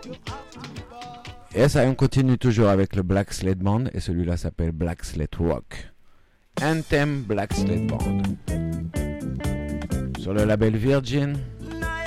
Et ça, on continue toujours avec le Black Slate Band et celui-là s'appelle Black Slate Rock. Anthem Black Slate Band. Sur le label Virgin.